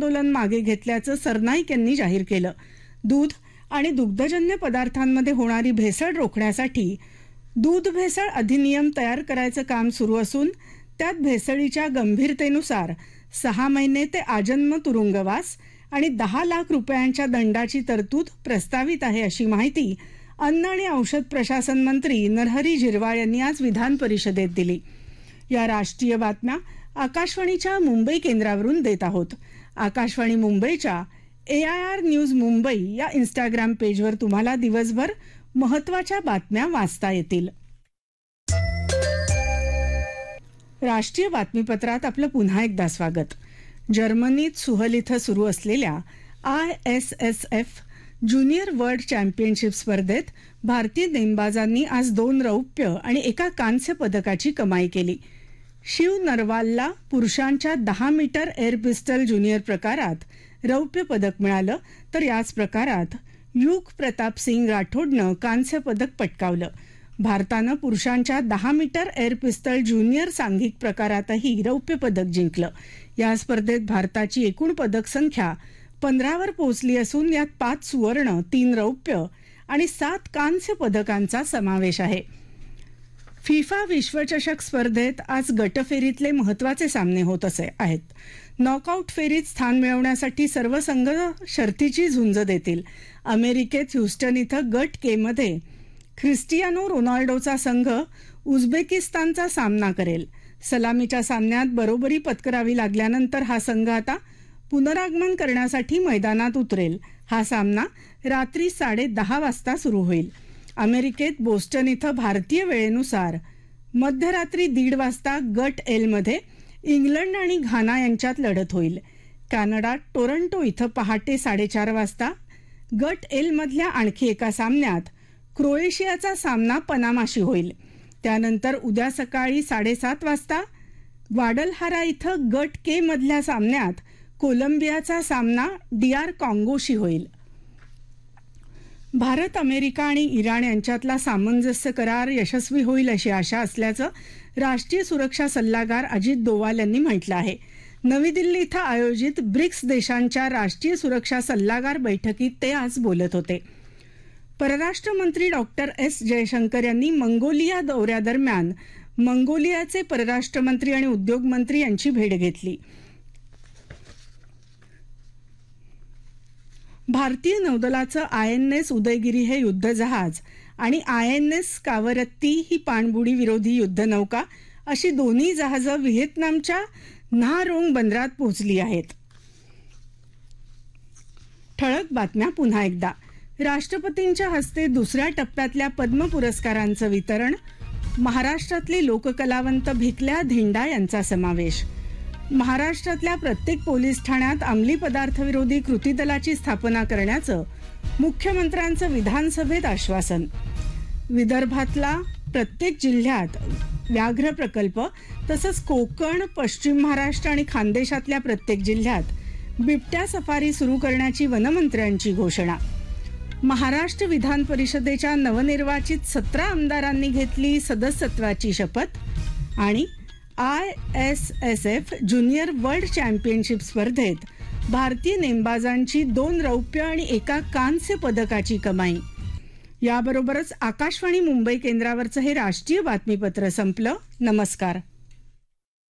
आंदोलन मागे घेतल्याचं सरनाईक यांनी जाहीर केलं. दूध आणि दुग्धजन्य पदार्थांमध्ये होणारी भेसळ रोखण्यासाठी दूध भेसळ अधिनियम तयार करायचं काम सुरू असून त्यात भेसळीच्या गंभीरतेनुसार 6 महिने ते आजन्म तुरुंगवास आणि 10 लाख रुपयांच्या दंडाची तरतूद प्रस्तावित आहे, अशी माहिती अन्न आणि औषध प्रशासन मंत्री नरहरी झिरवाळ यांनी आज विधान परिषदेत दिली. या राष्ट्रीय बातम्या आकाशवाणीच्या मुंबई केंद्रावरून देत आहोत. आकाशवाणी मुंबईच्या AIR न्यूज मुंबई या इंस्टाग्राम पेजवर तुम्हाला दिवसभर महत्त्वाच्या बातम्या वाचता येतील. राष्ट्रीय बातमीपत्रात आपलं पुन्हा एकदा स्वागत. जर्मनीत सुहल इथं सुरू असलेल्या ISSF ज्युनियर वर्ल्ड चॅम्पियनशिप स्पर्धेत भारतीय नेमबाजांनी आज 2 रौप्य आणि 1 कांस्य पदकाची कमाई केली. शिव नरवालला पुरुषांच्या 10 मीटर एअर पिस्टल ज्युनियर प्रकारात रौप्य पदक मिळालं, तर याच प्रकारात युग प्रताप सिंग राठोडनं कांस्य पदक पटकावलं. भारतानं पुरुषांच्या 10 मीटर एअर पिस्टल ज्युनियर सांघिक प्रकारातही रौप्य पदक जिंकलं. या स्पर्धेत भारताची एकूण पदक संख्या 15 वर पोहोचली असून यात 5 सुवर्ण, 3 रौप्य आणि 7 कांस्य पदकांचा समावेश आहे. फिफा विश्वचषक स्पर्धेत आज गटफेरीतले महत्त्वाचे सामने होत आहेत. नॉकआउट फेरीत स्थान मिळवण्यासाठी सर्व संघ शर्तीची झुंज देतील. अमेरिकेत ह्यूस्टन इथं गट के मध्ये ख्रिस्टियानो रोनाल्डोचा संघ उझबेकिस्तानचा सामना करेल. सलामीच्या सामन्यात बरोबरी पत्करावी लागल्यानंतर हा संघ आता पुनरागमन करण्यासाठी मैदानात उतरेल. हा सामना रात्री 10:30 वाजता सुरू होईल. अमेरिकेत बोस्टन इथं भारतीय वेळेनुसार मध्यरात्री 1:30 वाजता गट एलमध्ये इंग्लंड आणि घाना यांच्यात लढत होईल. कॅनडात टोरंटो इथं पहाटे 4:30 वाजता गट एलमधल्या आणखी एका सामन्यात क्रोएशियाचा सामना पनामाशी होईल. त्यानंतर उद्या सकाळी 7:30 वाजता ग्वाडलहारा इथं गट के मधल्या सामन्यात कोलंबियाचा सामना DR कॉंगोशी होईल. भारत, अमेरिका आणि इराण यांच्यातला सामंजस्य करार यशस्वी होईल अशी आशा असल्याचं राष्ट्रीय सुरक्षा सल्लागार अजित डोवाल यांनी म्हटलं आहे. नवी दिल्ली इथं आयोजित ब्रिक्स देशांच्या राष्ट्रीय सुरक्षा सल्लागार बैठकीत ते आज बोलत होते. परराष्ट्र मंत्री डॉक्टर S जयशंकर यांनी मंगोलिया दौऱ्यादरम्यान मंगोलियाचे परराष्ट्र मंत्री आणि उद्योग मंत्री यांची भेट घेतली. भारतीय नौदलाचं INS उदयगिरी हे युद्धजहाज आणि INS कावरत्ती ही पाणबुडी विरोधी युद्धनौका अशी दोन्ही जहाजं व्हिएतनामच्या न्हा रोंग बंदरात पोहोचली आहेत. ठळक बातम्या पुन्हा एकदा. राष्ट्रपतींच्या हस्ते दुसऱ्या टप्प्यातल्या पद्म पुरस्कारांचं वितरण. महाराष्ट्रातले लोककलावंत भिकल्या धिंडा यांचा समावेश. महाराष्ट्रातल्या प्रत्येक पोलीस ठाण्यात अंमली पदार्थ विरोधी कृती दलाची स्थापना करण्याचं मुख्यमंत्र्यांचं विधानसभेत आश्वासन. विदर्भातला प्रत्येक जिल्ह्यात व्याघ्र प्रकल्प तसंच कोकण, पश्चिम महाराष्ट्र आणि खानदेशातल्या प्रत्येक जिल्ह्यात बिबट्या सफारी सुरू करण्याची वनमंत्र्यांची घोषणा. महाराष्ट्र विधान परिषदेच्या नवनिर्वाचित 17 आमदारांनी घेतली सदस्यत्वाची शपथ. आणि ISSF ज्युनियर वर्ल्ड चॅम्पियनशिप स्पर्धेत भारतीय नेमबाजांची 2 रौप्य आणि 1 कांस्य पदकाची कमाई. याबरोबरच आकाशवाणी मुंबई केंद्रावरचं हे राष्ट्रीय बातमीपत्र संपलं. नमस्कार.